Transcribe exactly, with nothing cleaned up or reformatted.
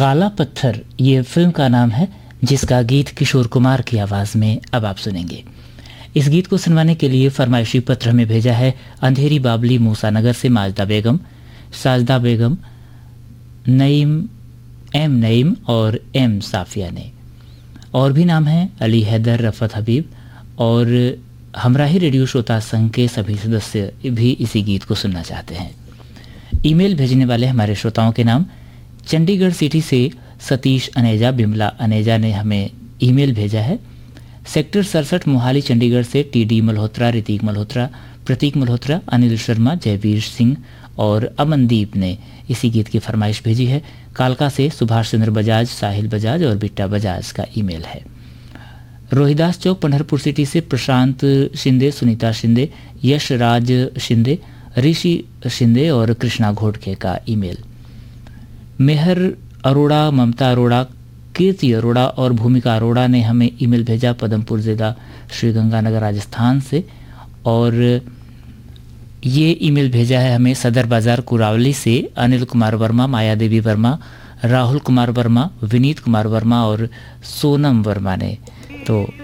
काला पत्थर ये फिल्म का नाम है, जिसका गीत किशोर कुमार की आवाज़ में अब आप सुनेंगे। इस गीत को सुनवाने के लिए फरमाइशी पत्र हमें भेजा है अंधेरी बाबली मूसा नगर से माजदा बेगम, साजदा बेगम, नईम, एम नईम और एम साफिया ने। और भी नाम हैं अली हैदर, रफत हबीब और हमराही रेडियो श्रोता संघ के सभी सदस्य भी इसी गीत को सुनना चाहते हैं। ईमेल भेजने वाले हमारे श्रोताओं के नाम चंडीगढ़ सिटी से सतीश अनेजा, बिमला अनेजा ने हमें ईमेल भेजा है। सेक्टर सड़सठ मोहाली चंडीगढ़ से टी डी मल्होत्रा, ऋतिक मल्होत्रा, प्रतीक मल्होत्रा, अनिल शर्मा, जयवीर सिंह और अमनदीप ने इसी गीत की फरमाइश भेजी है। कालका से सुभाष चंद्र बजाज, साहिल बजाज और बिट्टा बजाज का ईमेल है। रोहिदास चौक पंढरपुर सिटी से प्रशांत शिंदे, सुनीता शिंदे, यश राज शिंदे, ऋषि शिंदे और कृष्णा घोटके का ईमेल। मेहर अरोड़ा, ममता अरोड़ा, कीर्ति अरोड़ा और भूमिका अरोड़ा ने हमें ईमेल भेजा पदमपुर जिला श्रीगंगानगर राजस्थान से। और ये ईमेल भेजा है हमें सदर बाजार कुरावली से अनिल कुमार वर्मा, माया देवी वर्मा, राहुल कुमार वर्मा, विनीत कुमार वर्मा और सोनम वर्मा ने। तो